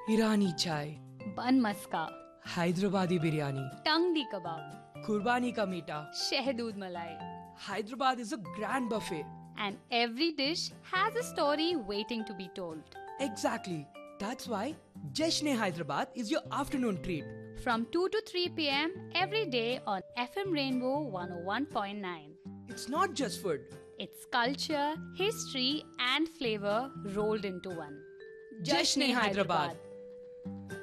Irani chai, bun maska, Hyderabadi biryani, tangdi kebab, Kurbani ka meeta. shehdood malai. Hyderabad is a grand buffet. And every dish has a story waiting to be told. Exactly. That's why Jashne Hyderabad is your afternoon treat. From 2 to 3 p.m. every day on FM Rainbow 101.9. It's not just food. It's culture, history, and flavor rolled into one. Jashne Hyderabad.